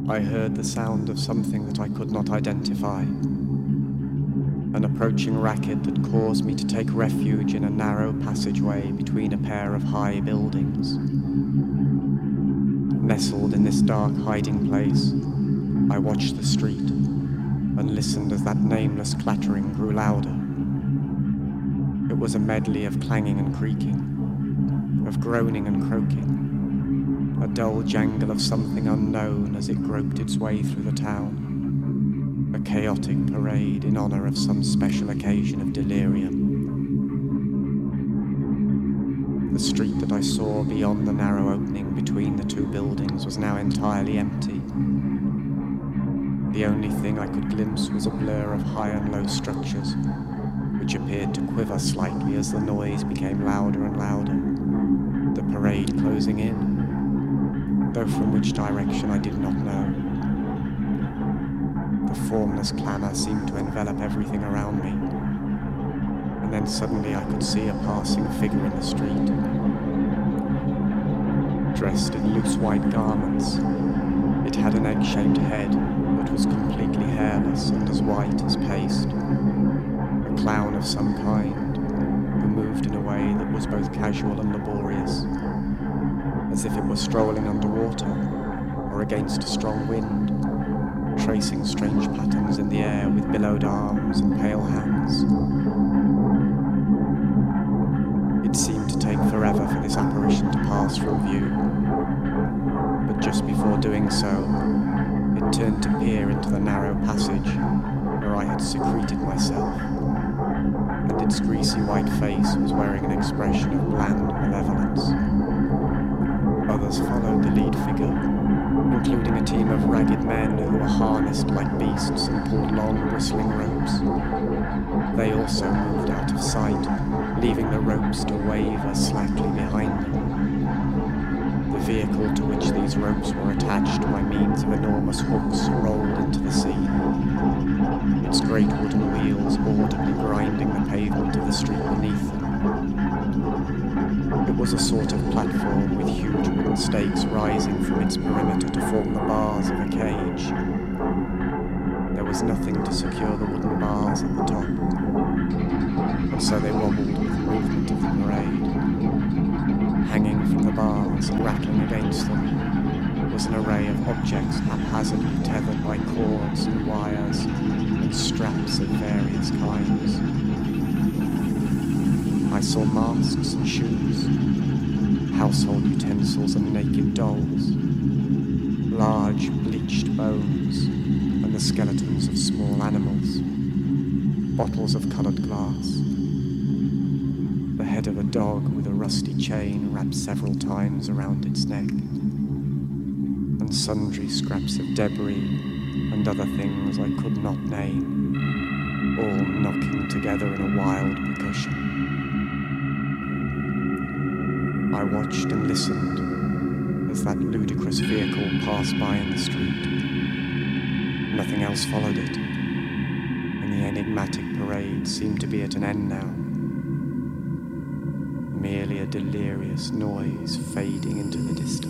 I heard the sound of something that I could not identify. An approaching racket that caused me to take refuge in a narrow passageway between a pair of high buildings. Nestled in this dark hiding place, I watched the street and listened as that nameless clattering grew louder. It was a medley of clanging and creaking, of groaning and croaking, a dull jangle of something unknown as it groped its way through the town. A chaotic parade in honor of some special occasion of delirium. The street that I saw beyond the narrow opening between the two buildings was now entirely empty. The only thing I could glimpse was a blur of high and low structures, which appeared to quiver slightly as the noise became louder and louder, the parade closing in, though from which direction I did not know. The formless clamour seemed to envelop everything around me, and then suddenly I could see a passing figure in the street. Dressed in loose white garments, it had an egg-shaped head that was completely hairless and as white as paste. A clown of some kind, who moved in a way that was both casual and laborious, as if it were strolling underwater or against a strong wind, tracing strange patterns in the air with billowed arms and pale hands. It seemed to take forever for this apparition to pass from view, but just before doing so, it turned to peer into the narrow passage where I had secreted myself, and its greasy white face was wearing an expression of bland malevolence. Others followed the lead figure, including a team of ragged men who were harnessed like beasts and pulled long, bristling ropes. They also moved out of sight, leaving the ropes to waver slackly behind them. The vehicle to which these ropes were attached by means of enormous hooks rolled into the sea, its great wooden wheels audibly grinding the pavement of the street beneath them. It was a sort of platform with huge wooden stakes rising from its perimeter to form the bars of a cage. There was nothing to secure the wooden bars at the top, and so they wobbled with the movement of the parade. Hanging from the bars and rattling against them was an array of objects haphazardly tethered by cords and wires and straps of various kinds. I saw masks and shoes, household utensils and naked dolls, large bleached bones and the skeletons of small animals, bottles of coloured glass, the head of a dog with a rusty chain wrapped several times around its neck, and sundry scraps of debris and other things I could not name, all knocking together in a wild percussion. I watched and listened as that ludicrous vehicle passed by in the street. Nothing else followed it, and the enigmatic parade seemed to be at an end now. Merely a delirious noise fading into the distance.